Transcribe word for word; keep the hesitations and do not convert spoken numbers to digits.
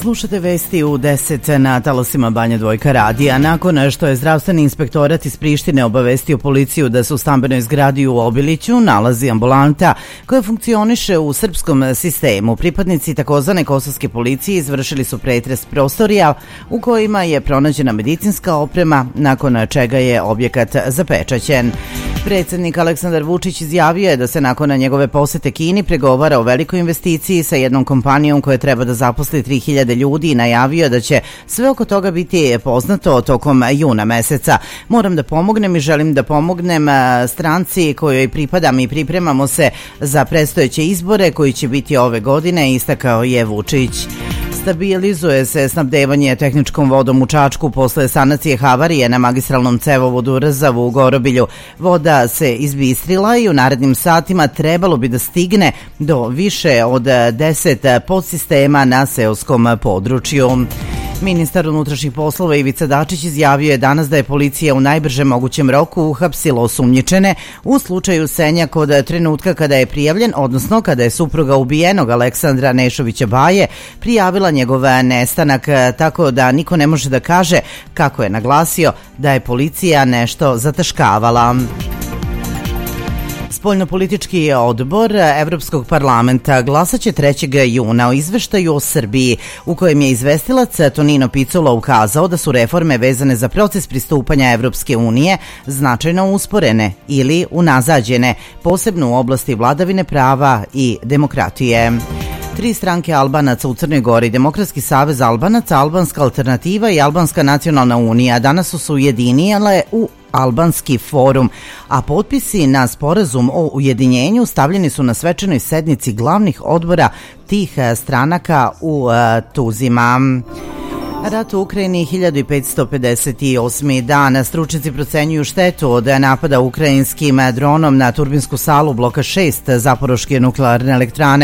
Slušate vesti u deset na talasima Banja Dvojka radija. Nakon što je zdravstveni inspektorat iz Prištine obavestio policiju da se u stambenoj zgradi u Obiliću nalazi ambulanta koja funkcioniše u srpskom sistemu, pripadnici takozvane kosovske policije izvršili su pretres prostorija u kojima je pronađena medicinska oprema, nakon čega je objekat zapečaćen. Predsjednik Aleksandar Vučić izjavio je da se nakon njegove posete Kini pregovara o velikoj investiciji sa jednom kompanijom koja treba da zaposli tri hiljade ljudi i najavio da će sve oko toga biti poznato tokom juna meseca. Moram da pomognem i želim da pomognem stranci kojoj pripadam i pripremamo se za predstojeće izbore koji će biti ove godine, istakao je Vučić. Stabilizuje se snabdevanje tehničkom vodom u Čačku posle sanacije havarije na magistralnom cevovodu Rzavu u Gorobilju. Voda se izbistrila i u narednim satima trebalo bi da stigne do više od deset podsistema na seoskom području. Ministar unutrašnjih poslova Ivica Dačić izjavio je danas da je policija u najbržem mogućem roku uhapsila osumnjičene u slučaju Senjak od trenutka kada je prijavljen, odnosno kada je supruga ubijenog Aleksandra Nešovića Baje prijavila njegov nestanak, tako da niko ne može da kaže, kako je naglasio, da je policija nešto zataškavala. Spoljnopolitički odbor Evropskog parlamenta glasaće trećeg juna o izveštaju o Srbiji, u kojem je izvestilac Tonino Picula ukazao da su reforme vezane za proces pristupanja Evropske unije značajno usporene ili unazađene, posebno u oblasti vladavine prava i demokratije. Tri stranke Albanaca u Crnoj Gori, Demokratski savez Albanaca, Albanska alternativa i Albanska nacionalna unija danas su se ujedinile u Albanski forum, a potpisi na sporazum o ujedinjenju stavljeni su na svečanoj sednici glavnih odbora tih stranaka u Tuzima. Rat u Ukrajini hiljadu petsto pedeset osmi dan. Stručnjaci procenjuju štetu od napada ukrajinskim dronom na turbinsku salu bloka šest Zaporoške nuklearne elektrane